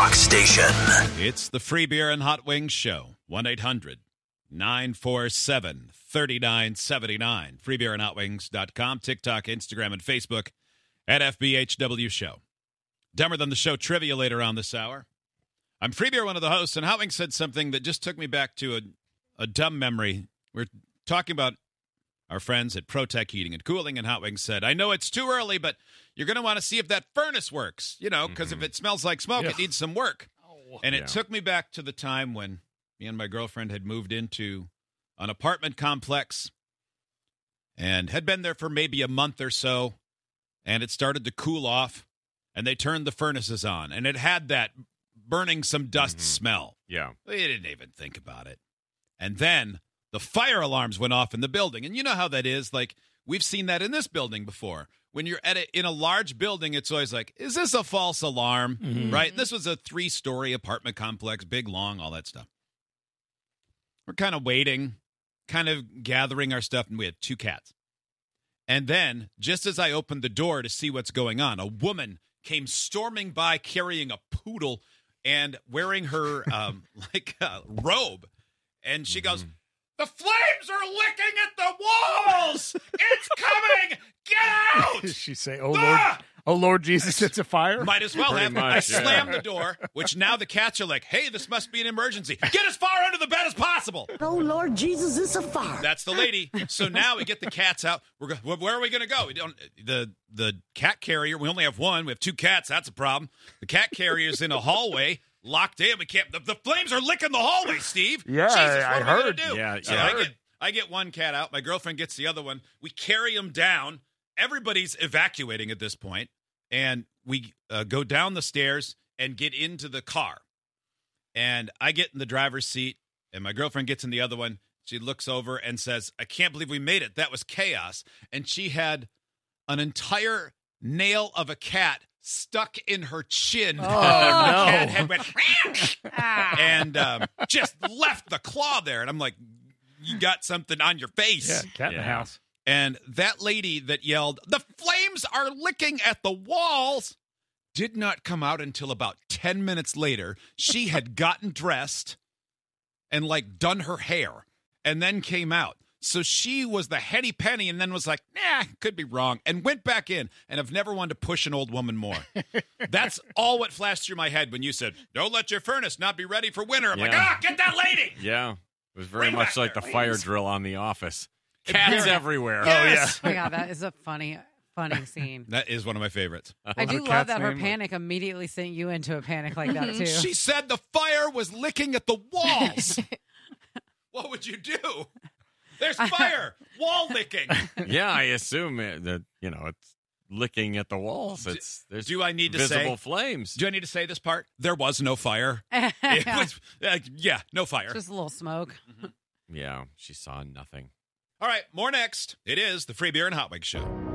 rock station. It's the Free Beer and Hot Wings Show. 1-800-947-3979. FreeBeerandHotWings.com. TikTok, Instagram, and Facebook at FBHW Show. Dumber Than the Show trivia later on this hour. I'm Free Beer, one of the hosts, and Hot Wings said something that just took me back to a dumb memory. We're talking about our friends at ProTech Heating and Cooling, and Hot Wings said, I know it's too early, but you're going to want to see if that furnace works, because if it smells like smoke, it needs some work. And it took me back to the time when me and my girlfriend had moved into an apartment complex and had been there for maybe a month or so, and it started to cool off, and they turned the furnaces on, and it had that burning some dust smell. Yeah. We didn't even think about it. And then the fire alarms went off in the building. And you know how that is. Like, we've seen that in this building before. When you're in a large building, it's always like, is this a false alarm? Right? And this was a 3-story apartment complex, big, long, all that stuff. We're kind of waiting, kind of gathering our stuff, and we had 2 cats. And then, just as I opened the door to see what's going on, a woman came storming by carrying a poodle and wearing her robe. And she goes, the flames are licking at the walls! It's coming! Get out! Did she say, oh Lord Jesus, it's a fire? Might as well Pretty have. much, I yeah. slammed the door, which now the cats are like, hey, this must be an emergency. Get as far under the bed as possible. Oh, Lord Jesus, it's a fire. That's the lady. So now we get the cats out. Where are we going to go? We don't. The cat carrier, we only have one. We have 2 cats. That's a problem. The cat carrier's in a hallway, locked in. We can't. The flames are licking the hallway, Steve. Yeah, Jesus, what I are we heard. gonna do? Yeah, So yeah. I get one cat out. My girlfriend gets the other one. We carry them down. Everybody's evacuating at this point, and we go down the stairs and get into the car. And I get in the driver's seat, and my girlfriend gets in the other one. She looks over and says, I can't believe we made it. That was chaos. And she had an entire nail of a cat stuck in her chin. Oh, The no. cat head went, and just left the claw there. And I'm like, you got something on your face. Yeah, cat in the Yeah. house. And that lady that yelled, the flames are licking at the walls, did not come out until about 10 minutes later. She had gotten dressed and done her hair and then came out. So she was the heady penny and then was like, nah, could be wrong, and went back in. And I've never wanted to push an old woman more. That's all what flashed through my head when you said, don't let your furnace not be ready for winter. I'm like, get that lady. Yeah. It was very Bring much back like the their fire wings. drill on The Office. Cats everywhere. Yes. Oh my God, that is a funny scene. That is one of my favorites. I do her love cat's that her name? panic immediately sent you into a panic like that too. She said the fire was licking at the walls. What would you do? There's fire. Wall licking. Yeah, I assume that, it's licking at the walls. There's Do I need to visible say? flames. Do I need to say this part? There was no fire. It was, no fire. Just a little smoke. Yeah, she saw nothing. All right, more next. It is the Free Beer and Hot Wings Show.